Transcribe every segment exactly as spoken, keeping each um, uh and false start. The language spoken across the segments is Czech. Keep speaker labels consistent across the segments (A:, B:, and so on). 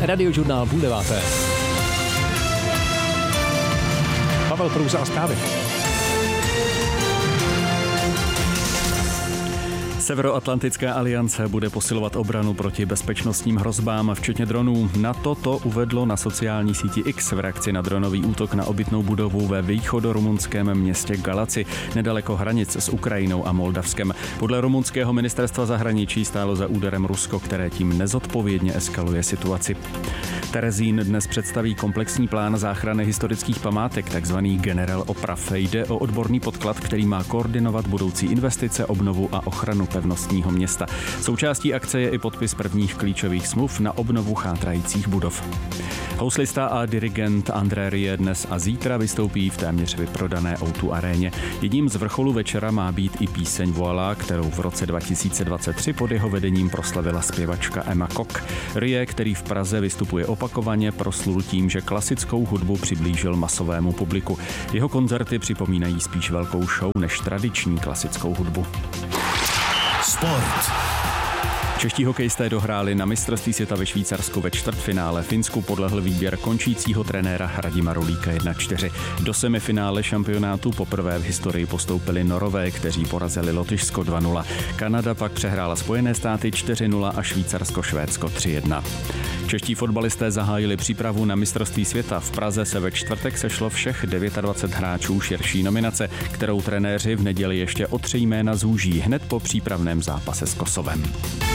A: Radiožurnál půl deváté. Pavel Prouza a zprávy.
B: Severoatlantická aliance bude posilovat obranu proti bezpečnostním hrozbám, včetně dronů. NATO to uvedlo na sociální síti X v reakci na dronový útok na obytnou budovu ve východorumunském městě Galaci, nedaleko hranic s Ukrajinou a Moldavskem. Podle rumunského ministerstva zahraničí stálo za úderem Rusko, které tím nezodpovědně eskaluje situaci. Terezín dnes představí komplexní plán záchrany historických památek, takzvaný Generál oprav. Jde o odborný podklad, který má koordinovat budoucí investice, obnovu a ochranu pevnostního města. Součástí akce je i podpis prvních klíčových smluv na obnovu chátrajících budov. Houslista a dirigent André Rieu dnes a zítra vystoupí v téměř vyprodané ó dva aréně. Jedním z vrcholů večera má být i píseň Voilà, kterou v roce dva tisíce dvacet tři pod jeho vedením proslavila zpěvačka Emma Kok. Rieu, který v Praze vystupuje opakovaně, proslul tím, že klasickou hudbu přiblížil masovému publiku. Jeho koncerty připomínají spíš velkou show než tradiční klasickou hudbu.
C: Sport.
B: Čeští hokejisté dohráli na mistrovství světa ve Švýcarsku ve čtvrtfinále. Finsku podlehl výběr končícího trenéra Radima Rolíka jedna čtyři. Do semifinále šampionátu poprvé v historii postoupili Norové, kteří porazili Lotyšsko dva nula. Kanada pak přehrála Spojené státy čtyři nula a Švýcarsko-Švédsko tři jedna. Čeští fotbalisté zahájili přípravu na mistrovství světa. V Praze se ve čtvrtek sešlo všech dvacet devět hráčů širší nominace, kterou trenéři v neděli ještě o tři jména zúží hned po přípravném zápase s Kosovem.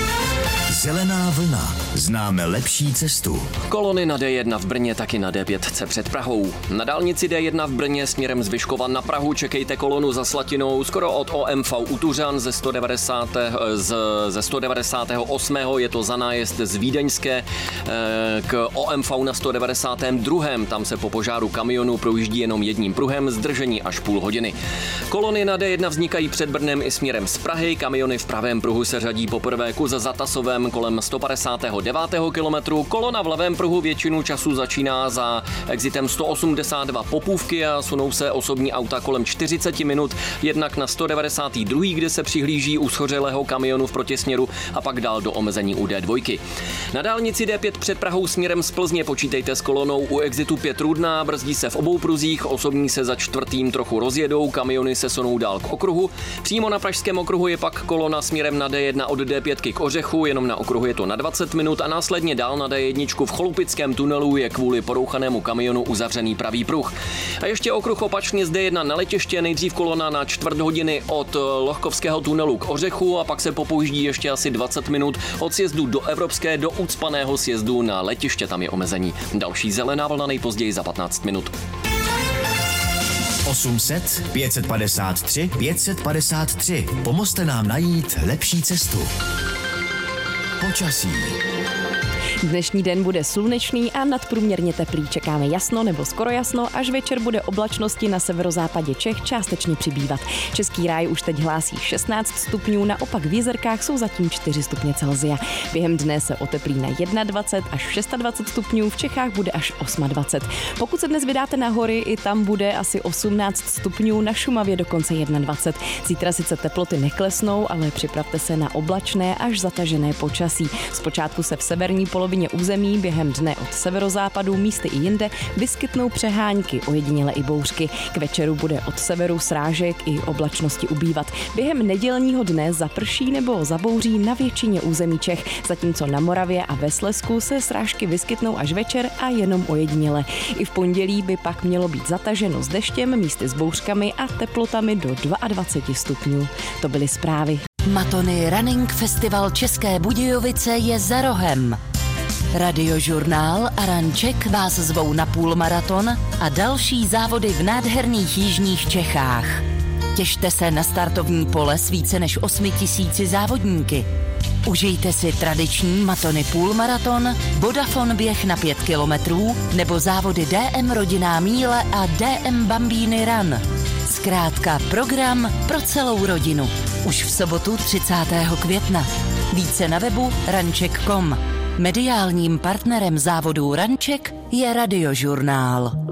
C: Zelená vlna. Známe lepší cestu.
D: Kolony na dé jedna v Brně, taky na dé pět před Prahou. Na dálnici dé jedna v Brně směrem z Vyškova na Prahu čekejte kolonu za Slatinou skoro od ó em vé u Tuřan ze sto devadesát, z, ze sto devadesát osm. Je to za nájezd z Vídeňské k ó em vé na sto devadesát dva. Tam se po požáru kamionu projíždí jenom jedním pruhem, zdržení až půl hodiny. Kolony na dé jedna vznikají před Brnem i směrem z Prahy. Kamiony v pravém pruhu se řadí poprvé ku za Zatasovem kolem sto padesát devět kilometrů. Kolona v levém pruhu většinu času začíná za exitem sto osmdesát dva Popůvky a sunou se osobní auta kolem čtyřicet minut, jednak na sto devadesát dva, kde se přihlíží u schořelého kamionu v protisměru a pak dál do omezení u dé dva. Na dálnici dé pět před Prahou směrem z Plzně počítejte s kolonou u exitu pět Rudná, brzdí se v obou pruzích, osobní se za čtvrtým trochu rozjedou, kamiony se sunou dál k okruhu. Přímo na pražském okruhu je pak kolona směrem na dé jedna od dé pět k Ořechu, jenom na okruhu je to na dvacet minut a následně dál na dé jedna v Cholupickém tunelu je kvůli porouchanému kamionu uzavřený pravý pruh. A ještě okruh opačně z dé jedna na letiště, nejdřív kolona na čtvrt hodiny od Lohkovského tunelu k Ořechu a pak se popouždí ještě asi dvacet minut od sjezdu do Evropské do ucpaného sjezdu na letiště, tam je omezení. Další zelená vlna nejpozději za patnáct minut.
C: osm set pět set padesát tři pět set padesát tři. Pomozte nám najít lepší cestu. Počasí.
E: Dnešní den bude slunečný a nadprůměrně teplý. Čekáme jasno nebo skoro jasno, až večer bude oblačnosti na severozápadě Čech částečně přibývat. Český ráj už teď hlásí šestnáct stupňů, naopak v Jizerkách jsou zatím čtyři stupně Celsia. Během dne se oteplí na dvacet jedna až dvacet šest stupňů, v Čechách bude až dvacet osm. Pokud se dnes vydáte na hory, i tam bude asi osmnáct stupňů, na Šumavě dokonce dvacet jedna. Zítra sice teploty neklesnou, ale připravte se na oblačné až zatažené počasí. Zpočátku se v severní polovině území během dne od severozápadu místy i jinde vyskytnou přehánky, ojediněle i bouřky. K večeru bude od severu srážek i oblačnosti ubývat. Během nedělního dne zaprší nebo zabouří na většině území Čech, zatímco na Moravě a ve Slezsku se srážky vyskytnou až večer a jenom ojediněle. I v pondělí by pak mělo být zataženo s deštěm, místy s bouřkami a teplotami do dvacet dva stupňů. To byly zprávy.
F: Matony Running Festival České Budějovice je za rohem. Radiožurnál a Ranček vás zvou na půlmaraton a další závody v nádherných jižních Čechách. Těšte se na startovní pole s více než osmi tisíci závodníky. Užijte si tradiční Matony půlmaraton, Vodafone běh na pět kilometrů nebo závody dé em Rodinná míle a dé em Bambíny Run. Zkrátka program pro celou rodinu. Už v sobotu třicátého května. Více na webu ranček tečka com. Mediálním partnerem závodů Ranček je Radiožurnál.